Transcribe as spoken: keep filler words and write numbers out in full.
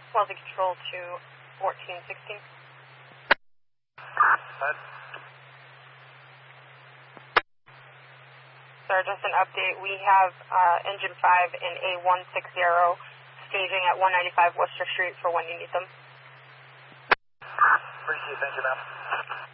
Quality control to fourteen sixteen. What? Sir, just an update. We have uh, engine five in A one sixty staging at one ninety-five Worcester Street for when you need them. Appreciate it. Thank you, ma'am.